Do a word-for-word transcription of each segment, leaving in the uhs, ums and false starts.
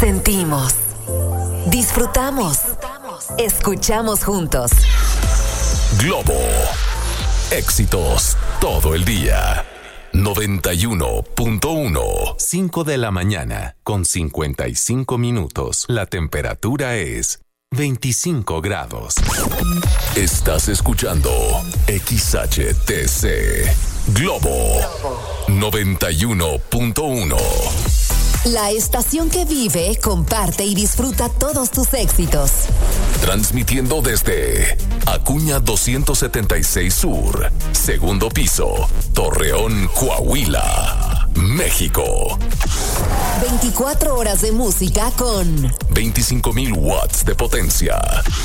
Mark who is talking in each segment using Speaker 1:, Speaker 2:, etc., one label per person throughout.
Speaker 1: Sentimos, disfrutamos, escuchamos juntos.
Speaker 2: Globo, éxitos todo el día. noventa y uno punto uno. cinco de la mañana con cincuenta y cinco minutos. La temperatura es veinticinco grados. Estás escuchando X H T C Globo noventa y uno punto uno.
Speaker 1: La estación que vive, comparte y disfruta todos tus éxitos.
Speaker 2: Transmitiendo desde Acuña doscientos setenta y seis Sur, segundo piso, Torreón, Coahuila, México.
Speaker 1: veinticuatro horas de música con
Speaker 2: veinticinco mil watts de potencia.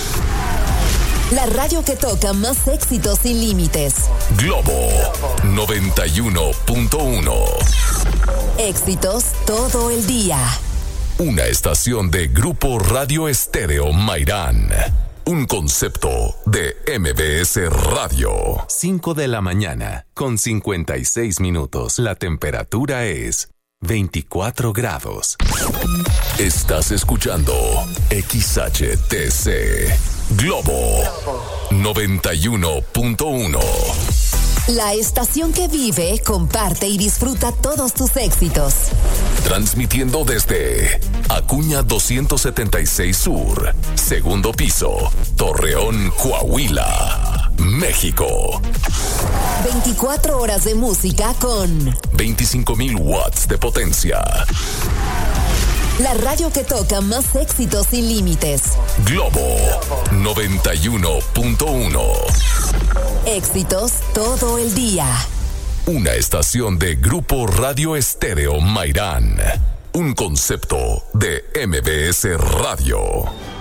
Speaker 1: La radio que toca más éxitos sin límites.
Speaker 2: Globo noventa y uno punto uno.
Speaker 1: Éxitos todo el día.
Speaker 2: Una estación de Grupo Radio Estéreo Mairán. Un concepto de M B S Radio. cinco de la mañana con cincuenta y seis minutos. La temperatura es veinticuatro grados. Estás escuchando X H T C Globo noventa y uno punto uno.
Speaker 1: La estación que vive, comparte y disfruta todos tus éxitos.
Speaker 2: Transmitiendo desde Acuña doscientos setenta y seis Sur, segundo piso, Torreón, Coahuila, México.
Speaker 1: veinticuatro horas de música con
Speaker 2: veinticinco mil watts de potencia.
Speaker 1: La radio que toca más éxitos sin límites.
Speaker 2: Globo noventa y uno punto uno.
Speaker 1: Éxitos todo el día.
Speaker 2: Una estación de Grupo Radio Estéreo Mairán. Un concepto de M B S Radio.